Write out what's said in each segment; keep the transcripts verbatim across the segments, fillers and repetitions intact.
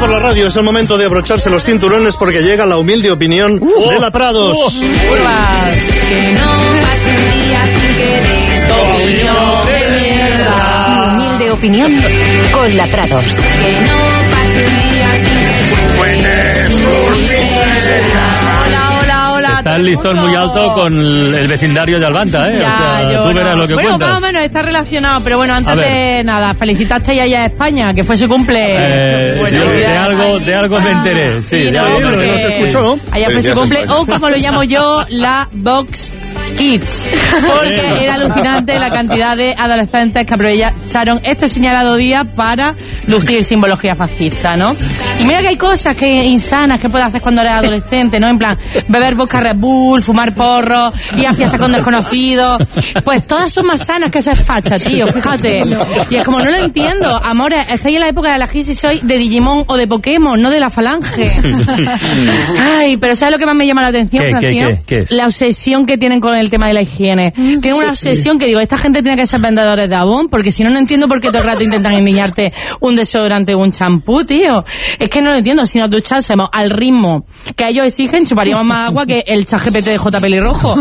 por la radio, es el momento de abrocharse los cinturones porque llega la humilde opinión uh, de la Prados. Uh, curvas. Que no pase un día sin que des tu opinión de mierda. Humilde opinión con la Prados. Que no pase un día sin que cuentes tu mierda. Está el listón muy alto con el, el vecindario de Albanta, ¿eh? Ya, o sea, yo tú verás no. lo que bueno, cuentas. Bueno, más o menos está relacionado, pero bueno, antes de nada, felicitaste ya a España, que fue su cumple. Eh, bueno, de, de algo, de algo me enteré. Sí, sí de no, algo no se escuchó. Allá fue su cumple, o como lo llamo yo, la Vox Kids, porque era alucinante la cantidad de adolescentes que aprovecharon este señalado día para lucir simbología fascista, ¿no? Y mira que hay cosas que insanas que puedes hacer cuando eres adolescente, ¿no? En plan, beber vodka Red Bull, fumar porro, ir a fiestas con desconocidos. Pues todas son más sanas que ser facha, tío, fíjate. Y es como, no lo entiendo. Amores, estáis en la época de la crisis, soy de Digimon o de Pokémon, no de la Falange. Ay, pero ¿sabes lo que más me llama la atención, ¿Qué, Francino? qué, qué, qué es? La obsesión que tienen con el tema de la higiene. Tienen una obsesión que digo, esta gente tiene que ser vendedores de Avon, porque si no, no entiendo por qué todo el rato intentan endiñarte un desodorante o un champú, tío. Es que no lo entiendo. Si nos duchásemos al ritmo que ellos exigen, chuparíamos más agua que el ChatGPT de J. Pelirrojo.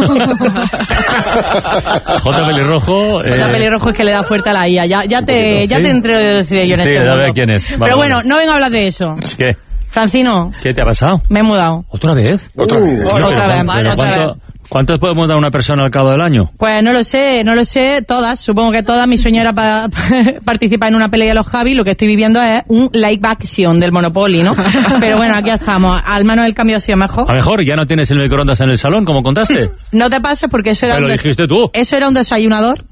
J. Pelirrojo... Eh... J. Pelirrojo es que le da fuerte a la I A. Ya, ya te, ya ¿sí? te introduciré yo en sí, ese mundo. A ver quién es. Vale, Pero bueno, vale. no vengo a hablar de eso. ¿Qué? Francino. ¿Qué te ha pasado? Me he mudado. ¿Otra vez? Otra vez. Uh, otra pero, vez, pero otra ¿cuánto, vez. ¿Cuántos podemos dar a una persona al cabo del año? Pues no lo sé, no lo sé, todas, supongo que todas. Mi sueño era pa- participar en una pelea de los Javi, lo que estoy viviendo es un live action del Monopoly, ¿no? Pero bueno, aquí estamos, al menos el cambio ha sido mejor. A mejor, ya no tienes el microondas en el salón, como contaste. No te pases porque eso era Me un lo des- dijiste tú. Eso era un desayunador.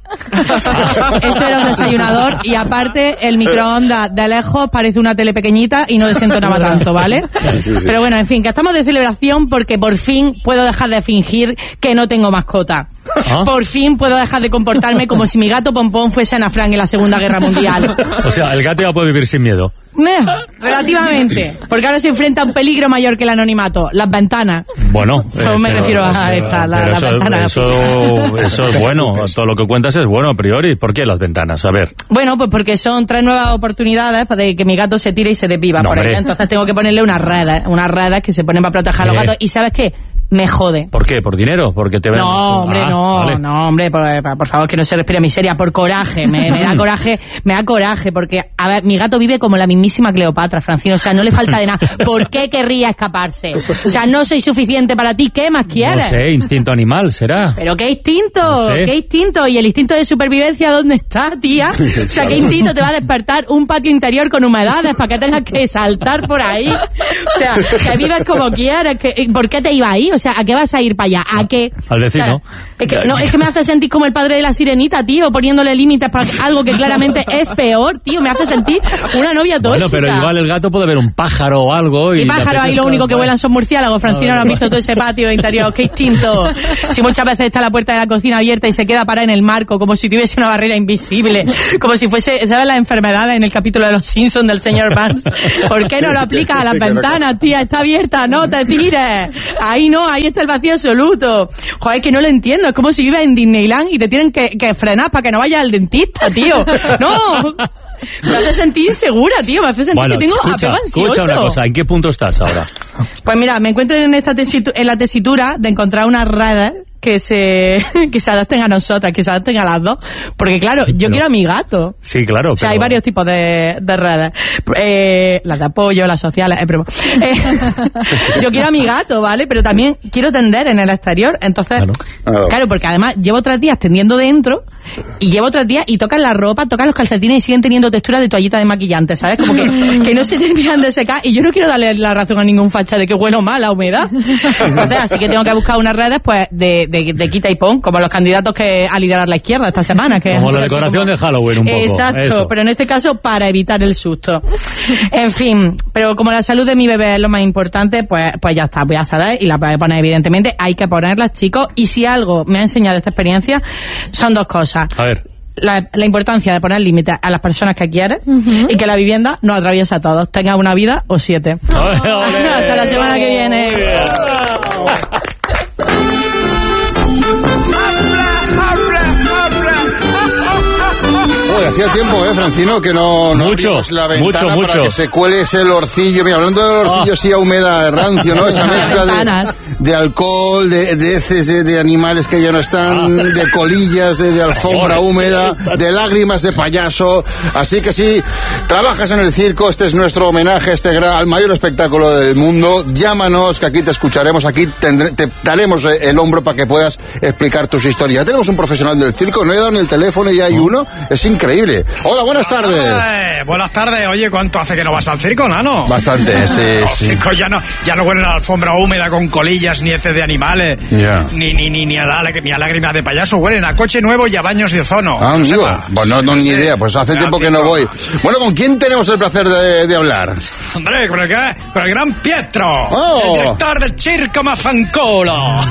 Eso era un desayunador y aparte el microondas de lejos parece una tele pequeñita y no desentonaba tanto, ¿vale? Sí, sí, sí. Pero bueno, en fin, que estamos de celebración porque por fin puedo dejar de fingir que no tengo mascota. ¿Ah? Por fin puedo dejar de comportarme como si mi gato Pompón fuese Ana Frank en la Segunda Guerra Mundial. O sea, el gato ya puede vivir sin miedo. Eh, Relativamente, porque ahora se enfrenta a un peligro mayor que el anonimato, las ventanas. Bueno, Yo eh, me pero, refiero a o sea, esta, la- pero la eso, ventana. Eso, eso es bueno, todo lo que cuentas es bueno a priori. ¿Por qué las ventanas? A ver. Bueno, pues porque son tres nuevas oportunidades para que mi gato se tire y se desviva No, por hombre. ahí. Entonces tengo que ponerle unas redes, unas redes que se ponen para proteger a los ¿Qué? gatos. ¿Y sabes qué? Me jode. ¿Por qué? ¿Por dinero? Porque te ven. No, hombre, Ah, no, vale. no, hombre, por, por favor, que no se respire miseria, por coraje, me, me da coraje, me da coraje, porque, a ver, mi gato vive como la mismísima Cleopatra, Francino, o sea, no le falta de nada. ¿Por qué querría escaparse? O sea, no soy suficiente para ti, ¿qué más quieres? No sé, instinto animal, será. Pero qué instinto, No sé. qué instinto. ¿Y el instinto de supervivencia dónde está, tía? O sea, qué instinto te va a despertar un patio interior con humedades para que tengas que saltar por ahí. O sea, que vives como quieras. Que, ¿por qué te iba ahí? O sea, ¿a qué vas a ir para allá? ¿A qué? Al vecino. O sea, es que, no, es que me hace sentir como el padre de la sirenita, tío, poniéndole límites para algo que claramente es peor, tío. Me hace sentir una novia tóxica. Bueno, pero igual el gato puede ver un pájaro o algo. Y, Y pájaros ahí lo único que vuelan son murciélagos. Francino, ¿no has visto todo ese patio interior? ¡Qué instinto! Si muchas veces está la puerta de la cocina abierta y se queda parada en el marco, como si tuviese una barrera invisible, como si fuese, ¿sabes las enfermedades en el capítulo de Los Simpsons del señor Barnes? ¿Por qué no lo aplicas a las ventanas, tía? Está abierta, no te tires. Ahí no, ahí está el vacío absoluto. Joder, que no lo entiendo. Es como si vives en Disneyland y te tienen que, que frenar para que no vayas al dentista, tío. No. Me hace sentir insegura, tío. Me hace sentir Bueno, que tengo escucha, apego ansioso. escucha una cosa, ¿en qué punto estás ahora? Pues mira, me encuentro en esta tesitu- en la tesitura de encontrar unas redes que se que se adapten a nosotras, que se adapten a las dos, porque claro, yo Pero- quiero a mi gato. Sí, claro. O sea, pero- hay varios tipos de, de redes. Eh, las de apoyo, las sociales, eh, pero, eh, yo quiero a mi gato, ¿vale? Pero también quiero tender en el exterior. Entonces, Claro. Claro. claro, porque además llevo tres días tendiendo dentro y llevo tres días y tocan la ropa, tocan los calcetines y siguen teniendo textura de toallita de maquillante, ¿sabes? Como que, que no se terminan de secar y yo no quiero darle la razón a ningún facha de que huelo mal a humedad. Entonces, así que tengo que buscar unas redes pues de, de, de quita y pon, como los candidatos que a liderar la izquierda esta semana. Que Como han la sido así decoración como- de Halloween un poco. Exacto, eso. pero en este caso para evitar el susto. En fin, pero como la salud de mi bebé es lo más importante, pues, pues ya está, voy a ceder y la voy a poner evidentemente. Hay que ponerlas, chicos, y si algo me ha enseñado esta experiencia, son dos cosas. A ver. La, la importancia de poner límites a las personas que quieres y que la vivienda nos atraviesa a todos, tenga una vida o siete. ¡Ole, ole! Hasta la semana que viene. Muy bien. Oh, hacía tiempo, ¿eh, Francino? Que no, no Mucho, abrimos la ventana mucho, para mucho. que se cuele ese olorcillo. Mira, hablando del olorcillo, Oh. sí, a humedad, rancio, ¿no? Esa mezcla Ventanas. de, de alcohol, de, de heces de, de animales que ya no están, de colillas, de, de alfombra húmeda, de lágrimas de payaso. Así que si trabajas en el circo, este es nuestro homenaje a este gran, al mayor espectáculo del mundo. Llámanos, que aquí te escucharemos, aquí tendré, te daremos el hombro para que puedas explicar tus historias. Ya tenemos un profesional del circo, no he dado ni el teléfono y ya hay uno. Es increíble. Hola, buenas tardes. Eh, buenas tardes. Oye, ¿cuánto hace que no vas al circo, nano? Bastante, sí, Los sí. circos ya no, ya no huelen a la alfombra húmeda con colillas, ni heces de animales, Ya. ni, ni, ni, ni, a la, ni a lágrimas de payaso. Huelen a coche nuevo y a baños de ozono. Ah, No amigo, sepas. pues no, no ni Sí. idea, pues hace Al tiempo que circo. no voy. Bueno, ¿con quién tenemos el placer de, de hablar? Hombre, con el, gran- con el gran Pietro, Oh. el director del Circo Mafancolo.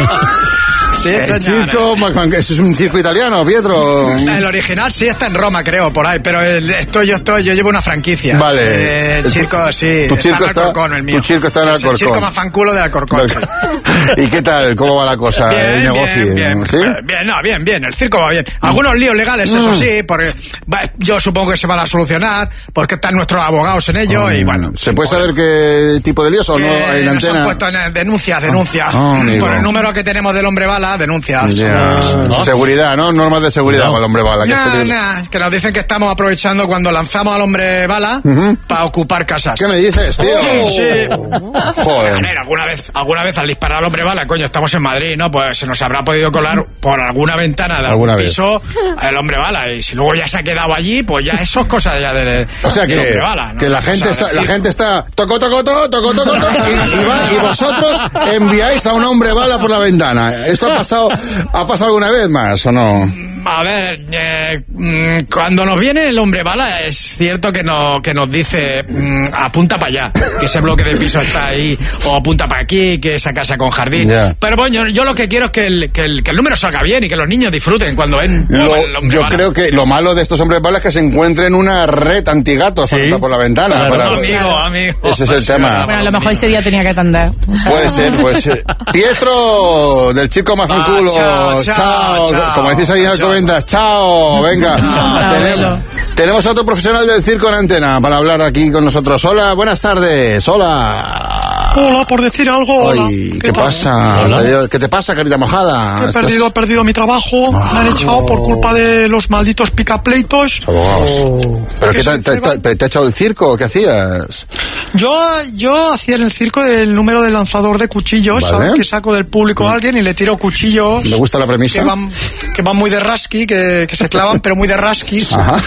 Sí, El señor. circo, Macfan- ese es un circo italiano, Pietro. El original sí está en Roma, creo, por ahí, pero el, esto yo estoy, yo llevo una franquicia. Vale. Eh, el circo, sí. Tu circo está en está- Alcorcón, el mío. tu circo está en Es Alcorcón. El circo Mafanculo de Alcorcón. sí. ¿Y qué tal? ¿Cómo va la cosa? el Bien, negocio? bien, bien, ¿Sí? eh, bien, no, bien, bien, el circo va bien. Algunos líos legales, eso Mm. sí, porque va, yo supongo que se van a solucionar, porque están nuestros abogados en ello, y bueno. ¿Se puede saber qué tipo de líos o que no en nos han antena? puesto en denuncias, denuncias. Ah, amigo. Por el número que tenemos del hombre bala, denuncias. Ya. ¿No? Seguridad, ¿no? Normas de seguridad No. para el hombre bala. que Nah, es peligroso. nah, que nos dicen que estamos aprovechando cuando lanzamos al hombre bala para ocupar casas. ¿Qué me dices, tío? Sí. A Joder. ver, alguna vez, alguna vez al disparar al hombre bala, coño, estamos en Madrid, ¿no? Pues se nos habrá podido colar por alguna ventana de algún Alguna vez. piso el hombre bala. Y si luego ya se ha quedado allí, pues ya eso es cosa ya de, O sea del que, hombre bala, ¿no? que la gente Cosa está, del la circo. gente está toco toco toco toco toco toco y, y va- y vosotros enviáis a un hombre bala por la ventana. ¿Esto ha pasado ha pasado alguna vez más o no? A ver, eh, mm, cuando nos viene el hombre bala, es cierto que, no, que nos dice mm, apunta para allá, que ese bloque de piso está ahí, o apunta para aquí, que esa casa con jardín. Ya. Pero bueno, yo lo que quiero es que el, que, el, que el número salga bien y que los niños disfruten cuando ven Lo- el hombre yo bala. creo que lo malo de estos hombres balas es que se encuentren una red antigatos Sí. para entrar por la ventana. Claro. para- Amigo, amigo. Ese es el tema. Bueno, a lo mejor ese día tenía que atender. Puede ser, puede ser. Pietro, del Circo Mafanculo. Ah, chao, chao, chao. Como decís ahí en Chao. Alcobendas, chao, venga. Chao, tenemos, Velo. tenemos a otro profesional del circo en antena para hablar aquí con nosotros. Hola, buenas tardes. Hola. Hola, por decir algo, hola. Ay, ¿qué, tal? pasa? Hola. ¿Qué te pasa, carita mojada? He Estás- perdido, he perdido mi trabajo, me han echado por culpa de los malditos picapleitos. Abogados. ¿Pero qué Que te, se te- ceban. te- te ha echado el circo? ¿Qué hacías? Yo, yo hacía en el circo el número del lanzador de cuchillos, Vale. ¿sabes? Que saco del público a alguien y le tiro cuchillos. Me gusta la premisa. Que van, que van muy de rasqui, que, que se clavan, pero muy de rasquis. Ajá.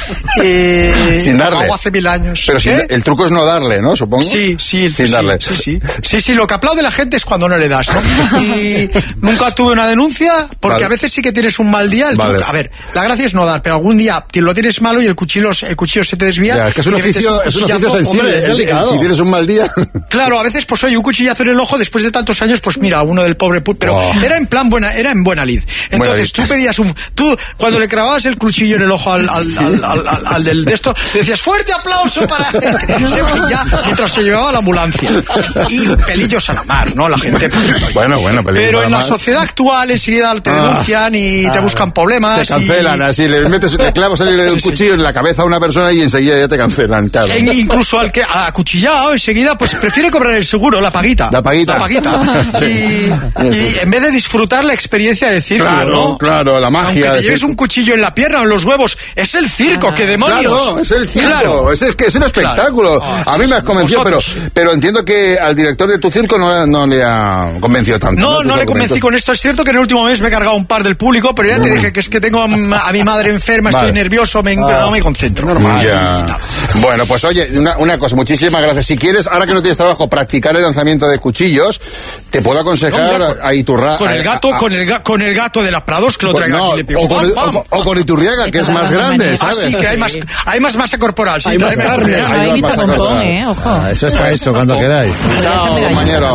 Y Sin lo darle. hago hace mil años. Pero sin- ¿Qué? el truco es no darle, ¿no? Supongo. Sí, sí, Sin sí, darle. Sí, sí. Sí, sí, lo que aplaude la gente es cuando no le das, ¿no? Y nunca tuve una denuncia, porque Vale. a veces sí que tienes un mal día. El Vale. truco- a ver, la gracia es no dar, pero algún día te lo tienes malo y el cuchillo, el cuchillo se te desvía. Ya, es que es un y le metes oficio, es un oficio cuchillazo. sensible. Hombre, es El- el- delicado. Si tienes un mal día. Claro, a veces, pues oye, un cuchillazo en el ojo después de tantos años, pues mira, uno del pobre pu- pero Oh. era en plan buena, era en buena lid. Buena Entonces lid. tú pedías un, tú cuando le clavabas el cuchillo en el ojo al, al, al, al- al- al del de esto, le decías fuerte aplauso para él, se veía mientras se llevaba la ambulancia. Y pelillos a la mar, ¿no? La gente. Pues, Bueno, bueno, pelillos pero a la en la mar. sociedad actual enseguida te Ah. denuncian y te buscan problemas. Te cancelan, y- así, le metes, le clavas el, el Sí, sí. cuchillo en la cabeza a una persona y enseguida ya te cancelan, claro. E incluso al que al acuchillado enseguida pues prefiere cobrar el seguro, la paguita. La paguita. La paguita. Sí. Y, y en vez de disfrutar la experiencia del circo, Claro, ¿no? claro, la magia Aunque te del lleves circo. un cuchillo en la pierna o en los huevos, es el circo, ¡qué demonios! Claro, es el circo, Claro. es, el, que es un espectáculo. Claro. Ah, a mí sí, me has sí, convencido, pero, vosotros. pero entiendo que al director de tu circo no, no le ha convencido tanto. No, Tus no le convencí argumentos. con esto. Es cierto que en el último mes me he cargado un par del público, pero ya te dije que es que tengo a, m- a mi madre enferma, Vale. estoy nervioso, me, no me concentro. Normal. Ya. Bueno, pues oye, una, una cosa, muchísimas gracias. Si quieres, ahora que no tienes trabajo, practicar el lanzamiento de cuchillos, te puedo aconsejar No, mira, con- a Iturra... Con el a- gato, a- con el, ga- con el gato de las Prados que lo traiga no, aquí y le pego. o, con, ¡Pam, el- pam! o- o con Iturriaga, que es más grande, Ah, ¿sabes? sí, que hay más, hay más masa corporal. Sí, Hay más tráeme a carne, Iturriaga. hay Ahí más vista masa pompón, corporal. eh, ojo. Ah, eso está hecho cuando queráis. Chao, Déjame compañero.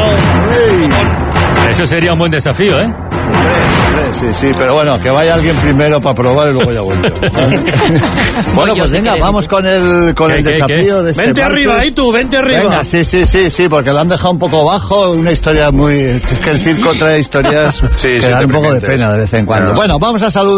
Eso sería un buen desafío, ¿eh? Sí, sí, pero bueno, que vaya alguien primero para probar y luego ya vuelvo. Bueno, yo, pues si venga, quieres. vamos con el, con ¿Qué, el qué, desafío qué? de este Vente arriba, martes. ahí tú, vente arriba. Venga, sí, sí, sí, sí, porque lo han dejado un poco bajo, una historia muy... Es que el circo trae historias Sí, que sí, dan un poco de deprimentes. pena de vez en cuando. No. Bueno, vamos a saludar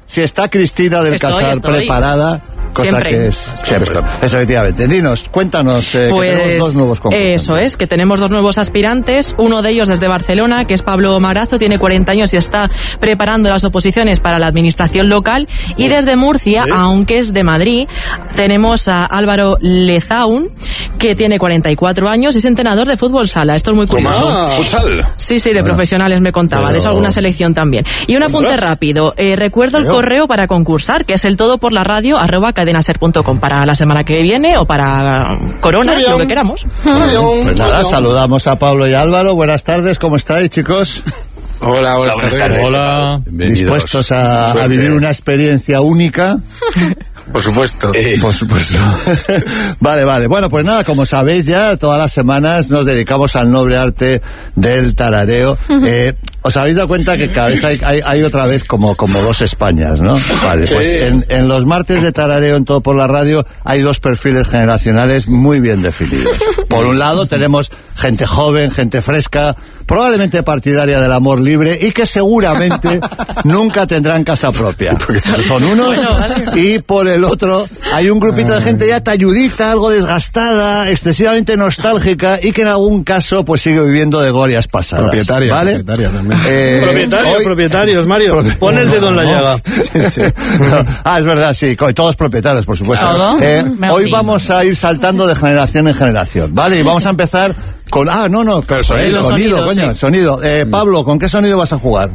si está Cristina del Estoy, Casal estoy. preparada. Cosa Siempre. que es siempre. Es efectivamente. Dinos, cuéntanos eh, Pues que tenemos dos nuevos concursantes. eso es, que tenemos dos nuevos aspirantes, uno de ellos desde Barcelona, que es Pablo Marazo, tiene cuarenta años y está preparando las oposiciones para la administración local, y desde Murcia, ¿Sí? aunque es de Madrid, tenemos a Álvaro Lezaun, que tiene cuarenta y cuatro años y es entrenador de fútbol sala. Esto es muy curioso. Ah, Futsal. Sí, sí, de profesionales me contaba, pero- de eso alguna selección también. Y un apunte Ostras. rápido, eh, recuerdo el correo para concursar, que es el todo por la radio arroba cadenaser punto com, para la semana que viene o para uh, Corona, Muy bien. lo que queramos. Pues nada, saludamos a Pablo y a Álvaro. Buenas tardes, ¿cómo estáis, chicos? Hola, buenas tardes. Hola. ¿Dispuestos a, a Suerte. vivir una experiencia única? Por supuesto. Por supuesto. Vale, vale. Bueno, pues nada, como sabéis ya, todas las semanas nos dedicamos al noble arte del tarareo. Eh, ¿Os habéis dado cuenta que cada vez hay, hay, hay otra vez como, como dos Españas, no? Vale, pues en, en los martes de tarareo en Todo por la Radio hay dos perfiles generacionales muy bien definidos. Por un lado tenemos gente joven, gente fresca, probablemente partidaria del amor libre y que seguramente nunca tendrán casa propia. Son unos. Y por el otro hay un grupito de gente ya talludita, algo desgastada, excesivamente nostálgica y que en algún caso pues sigue viviendo de glorias pasadas. Propietaria, ¿vale? propietaria también. Eh, Propietarios, hoy- propietarios, Mario. Pon el dedo en la llaga. Sí, sí. Ah, es verdad, sí, co- todos propietarios, por supuesto. ¿Todo? Eh, Me hoy entiendo. vamos a ir saltando de generación en generación, ¿vale? Y vamos a empezar con... Ah, no, no, pero sonido. el sonido, Sonido, coño, sí. el sonido. Eh, Pablo, ¿con qué sonido vas a jugar?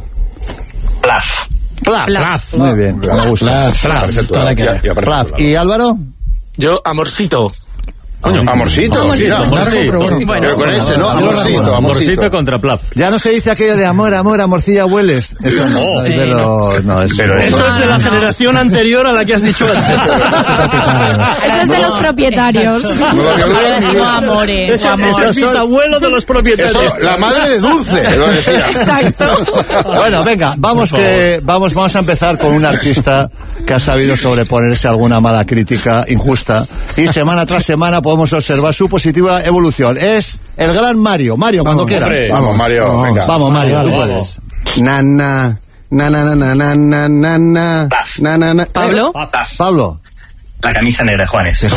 Plaf. Plaf. Plaf. Muy bien, me gusta. Ya- ya aparece Plaf. por ¿Y Álvaro? Yo, amorcito. Amorcito. Amorcito. Mira. Amorcito. Bueno, Pero con ese, ¿no? Amorcito, Amorcito amorcito. contra Plaf. Ya no se dice aquello de amor, amor, amorcilla, hueles. Eso no, es de los... No, es Pero Eso es de la generación anterior a la que has dicho antes. Eso es de los propietarios. No lo había Ahora oído. decimos amores. Ese amor. es el bisabuelo de los propietarios. Eso, la madre de Dulce, lo decía. Exacto. Bueno, venga, vamos que vamos vamos a empezar con un artista que ha sabido sobreponerse a alguna mala crítica injusta y semana tras semana podemos observar su positiva evolución. Es el gran Mario. Mario, cuando Vamos, quieras. hombre. Vamos, Mario, venga. Vamos, Mario, tú Vamos. puedes. Na na na na na na na na na na na na na. Pablo. Plaf. Pablo. La camisa negra de Juanes. Eso